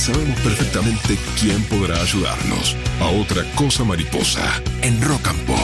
sabemos perfectamente quién podrá ayudarnos. A otra cosa mariposa en Rock and Pop.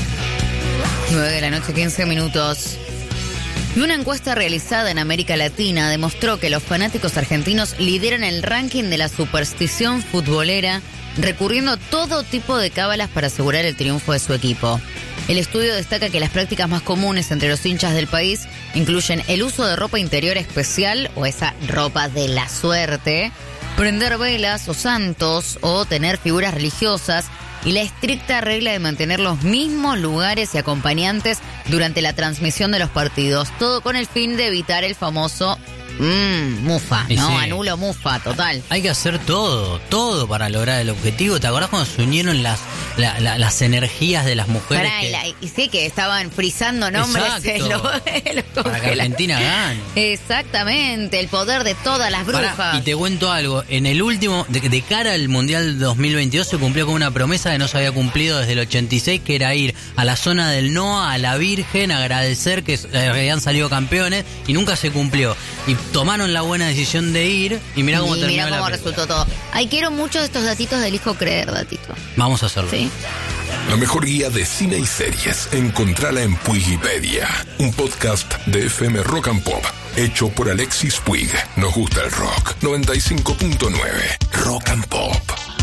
9:15 p.m. Y una encuesta realizada en América Latina demostró que los fanáticos argentinos lideran el ranking de la superstición futbolera, recurriendo a todo tipo de cábalas para asegurar el triunfo de su equipo. El estudio destaca que las prácticas más comunes entre los hinchas del país incluyen el uso de ropa interior especial o esa ropa de la suerte, prender velas o santos o tener figuras religiosas y la estricta regla de mantener los mismos lugares y acompañantes durante la transmisión de los partidos. Todo con el fin de evitar el famoso mufa, Y ¿no? sí. Anulo mufa, total. Hay que hacer todo para lograr el objetivo. ¿Te acordás cuando se unieron las energías de las mujeres? Pará, y sí que estaban frisando nombres en los Para que congeladores. Argentina gane. Exactamente, el poder de todas las brujas. Pará, y te cuento algo, en el último, de cara al Mundial 2022 se cumplió con una promesa que no se había cumplido desde el 86, que era ir a la zona del NOA, a la Virgen, agradecer que habían salido campeones, y nunca se cumplió. Y tomaron la buena decisión de ir, y mirá cómo terminó mirá la cómo película. resultó todo. Ay, quiero mucho de estos datitos del hijo creer, datito. Vamos a hacerlo. Sí. La mejor guía de cine y series, encontrala en Puigipedia, un podcast de FM Rock and Pop, hecho por Alexis Puig. Nos gusta el rock. 95.9 Rock and Pop.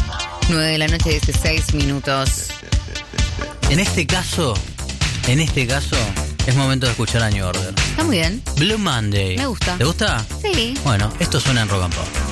9:16 p.m. En este caso, es momento de escuchar a New Order. Está muy bien. Blue Monday. Me gusta. ¿Te gusta? Sí. Bueno, esto suena en Rock and Pop.